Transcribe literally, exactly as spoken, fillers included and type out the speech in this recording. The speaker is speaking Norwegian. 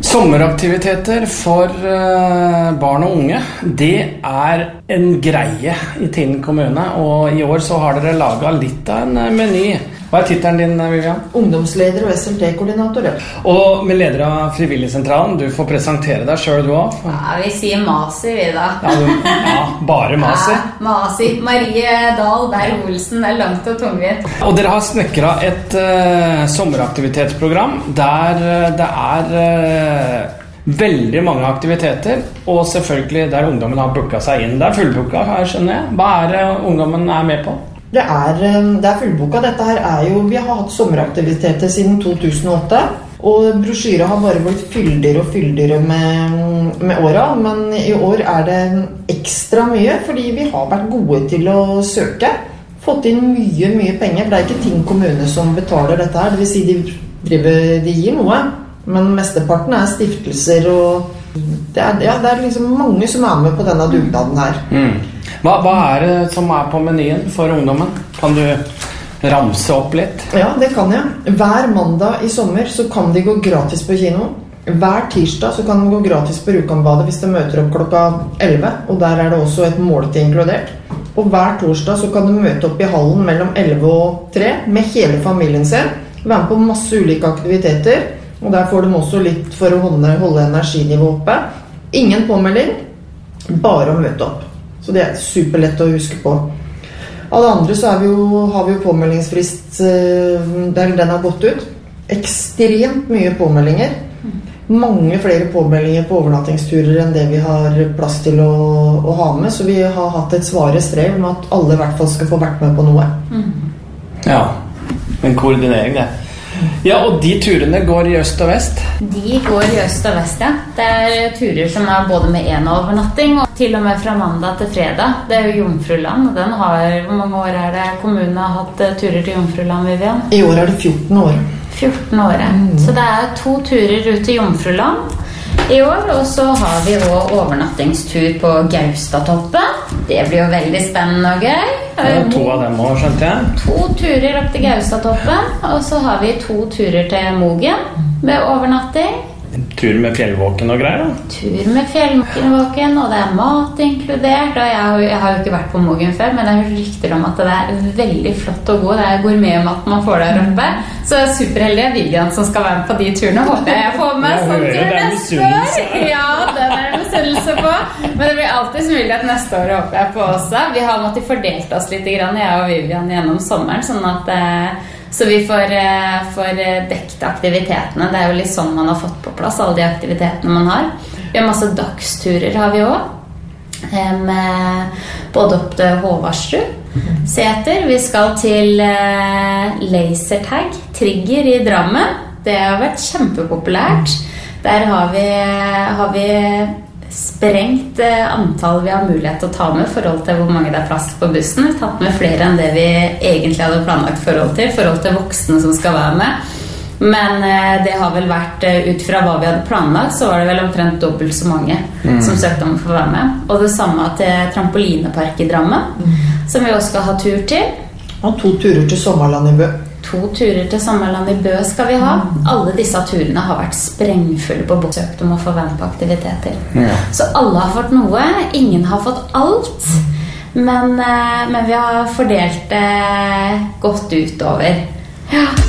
Sommeraktiviteter for barn og unge, det er en greie i Tinn kommune, og i år så har dere laget litt av en meny. Hva er titelen din, Vivian? Ungdomsleder og S L T-koordinator. Og med leder av Frivilligsentralen, du får presentere deg selv du også. Ja, vi sier Masi vi da. Ja, du, ja bare Masi. Ja, Masi. Marie Dahl Berg-Olsen, det er langt og tungvidt. Og dere har snekret et uh, sommeraktivitetsprogram der uh, det er uh, veldig mange aktiviteter, og selvfølgelig der ungdommen har booket seg inn. Det er fullbooket, her skjønner jeg. Hva er det ungdommen er med på? Det er, det er fullboka. Dette her er jo, vi har hatt sommeraktiviteter siden to tusen og åtte, og brosjyret har bare blitt fyldigere og fyldigere med, med åra, men i år er det ekstra mye, fordi vi har vært gode til å søke, fått inn mye, mye penger, for det er ikke Tinn kommune som betaler dette her, det vil si de, driver, de gir noe, men mesteparten er stiftelser, og det er, ja, det er liksom mange som er med på denne dugnaden her. Mm. Hva, hva er det som er på menyen for ungdommen? Kan du ramse opp litt? Ja, det kan jeg. Hver mandag i sommer så kan de gå gratis på kino. Hver tirsdag så kan de gå gratis på Rjukanbadet hvis de møter opp klokka elleve, og der er det også et måltid inkludert. Og hver torsdag så kan de møte opp i hallen mellom elleve og tre med hele familien sin, være med på masse ulike aktiviteter, og der får de også litt for å holde, holde energinivået oppe. Ingen påmelding, bare å møte opp. Så det er superlett å huske på. Alle andre så er vi jo, har vi jo påmeldingsfrist, der den har gått ut. Ekstremt mye påmeldinger. Mange flere påmeldinger på overnattingsturer enn det vi har plass til å, å ha med. Så vi har hatt et svare strev om at alle i hvert fall skal få vært med på noe. Ja, en koordinering det. Ja, og de turene går i øst og vest? De går i øst og vest, ja. Det er turer som er både med en overnatting, og til og med fra mandag til fredag. Det er jo Jomfruland, og den har, hvor mange år er det kommunen har hatt turer til Jomfruland, Vivian? I år er det fjorten år. fjorten år, mm. Så det er to turer ut til Jomfruland i år, og så har vi også overnattingstur på Gaustatoppen. Det blir jo veldig spennende og gøy. Ja, to av dem også, skjønte jeg. To turer opp til Gaustatoppen, og så har vi to turer til Mogen med overnatting. Tur med fjellvåken og greier da? Tur med fjellvåken, og det er mat inkludert. Og jeg har, jeg har jo ikke vært på Mogen før, men jeg har hørt rykter om at det er veldig flott og god. Det er gourmetmat man får der oppe. Så det er superheldig Vivian som skal være med på de turene. Håper jeg jeg får med ja, sånn tur neste år. Ja, den er det misunnelse på. Men det blir alltid så mulig at neste år håper jeg på også. Vi har måttet fordelt oss litt, jeg og Vivian, gjennom sommeren, sånn at så vi får, får dekket aktivitetene. Det er jo litt sånn man har fått på plass alle de aktivitetene man har. Vi har masse dagsturer har vi også, med både opp til Håvardsrud Seter. Vi skal til lasertag, trigger i Drammen. Det har vært kjempepopulært. Der har vi, har vi sprengt antall vi har mulighet til å ta med i forhold til hvor mange det er plass på bussen. Vi har tatt med flere enn det vi egentlig hadde planlagt forhold til, forhold til voksne som skal være med. Men det har vel vært, ut fra hva vi hadde planlagt, så var det vel omtrent dobbelt så mange mm. som søkte om å få være med. Og det samme til trampolinepark i Drammen, mm. som vi også skal ha tur til. Og to turer til Sommerland i Bø. To turer til Sommerland i Bø skal vi ha. Alle disse turene har vært sprengfulle på søkt om å få være med på aktiviteter. Ja. Så alle har fått noe, ingen har fått alt, men, men vi har fordelt det godt utover. Ja.